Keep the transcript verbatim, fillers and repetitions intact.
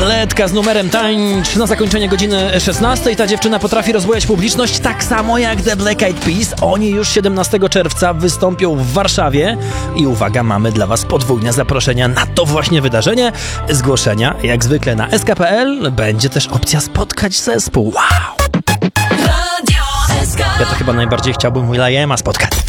Letka z numerem Tańcz na zakończenie godziny szesnastej. Ta dziewczyna potrafi rozbujać publiczność tak samo jak The Black Eyed Peas. Oni już siedemnastego czerwca wystąpią w Warszawie i uwaga, mamy dla was podwójne zaproszenia na to właśnie wydarzenie. Zgłoszenia jak zwykle na s k kropka p l. Będzie też opcja spotkać zespół. Wow! Ja to chyba najbardziej chciałbym Will.i.ama spotkać.